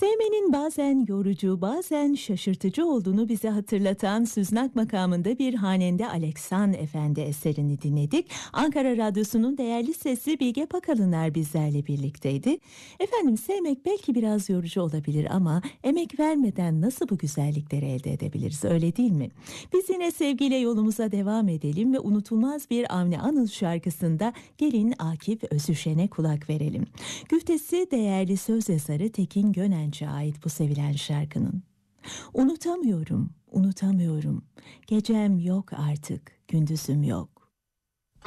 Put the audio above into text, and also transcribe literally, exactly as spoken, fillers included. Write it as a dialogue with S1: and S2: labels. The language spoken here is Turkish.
S1: Sevmenin bazen yorucu, bazen şaşırtıcı olduğunu bize hatırlatan Süznak makamında bir hanende Aleksan Efendi eserini dinledik. Ankara Radyosu'nun değerli sesi Bilge Pakalıner bizlerle birlikteydi. Efendim, sevmek belki biraz yorucu olabilir ama emek vermeden nasıl bu güzellikleri elde edebiliriz, öyle değil mi? Biz yine sevgiyle yolumuza devam edelim ve unutulmaz bir Avni Anıl şarkısında gelin Akif Özüşen'e kulak verelim. Güftesi değerli söz yazarı Tekin Gönenç'e ait bu sevilen şarkının. Unutamıyorum, unutamıyorum. Gecem yok artık, gündüzüm yok.